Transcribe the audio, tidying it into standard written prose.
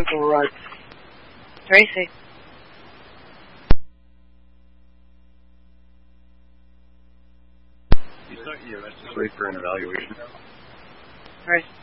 Google Rudd. Tracy. Let's just wait for an evaluation. Right.